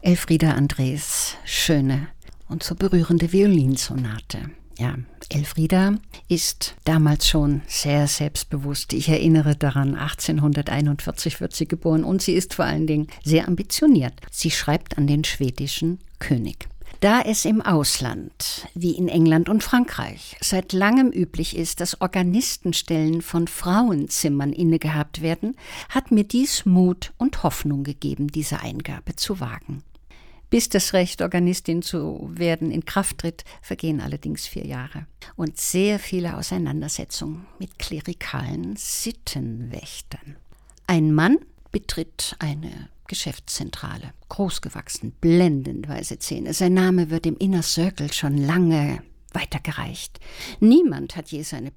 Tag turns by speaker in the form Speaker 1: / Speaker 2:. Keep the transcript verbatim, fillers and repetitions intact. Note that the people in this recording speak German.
Speaker 1: Elfriede Andres schöne und so berührende Violinsonate. Ja, Elfriede ist damals schon sehr selbstbewusst. Ich erinnere daran, achtzehnhunderteinundvierzig wird sie geboren und sie ist vor allen Dingen sehr ambitioniert. Sie schreibt an den schwedischen König. Da es im Ausland, wie in England und Frankreich, seit langem üblich ist, dass Organistenstellen von Frauenzimmern innegehabt werden, hat mir dies Mut und Hoffnung gegeben, diese Eingabe zu wagen. Bis das Recht, Organistin zu werden, in Kraft tritt, vergehen allerdings vier Jahre. Und sehr viele Auseinandersetzungen mit klerikalen Sittenwächtern. Ein Mann betritt eine Geschäftszentrale, großgewachsen, blendend weiße Zähne. Sein Name wird im Inner Circle schon lange weitergereicht. Niemand hat je seine